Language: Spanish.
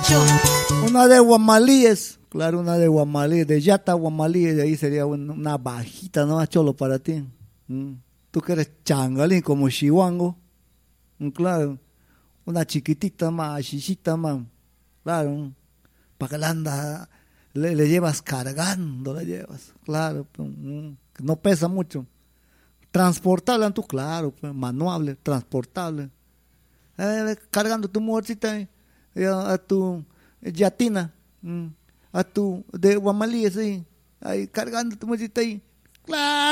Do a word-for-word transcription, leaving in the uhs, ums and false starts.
Pancho. Una de Guamalíes, claro, una de Guamalíes, de Yata Guamalíes, de ahí sería una, una bajita, ¿no? Cholo para ti. Mm. Tú que eres changalín como Chihuango, mm, claro, una chiquitita más, chichita más, claro, para que la anda, le, le llevas cargando, la llevas, claro, pues, mm, que no pesa mucho. Transportable, tú, claro, pues, manuable, transportable. Eh, cargando tu mujercita eh, a, a tu yatina, mm, a tu de Guamalí, sí, ahí cargando tu mujercita ahí. Claro.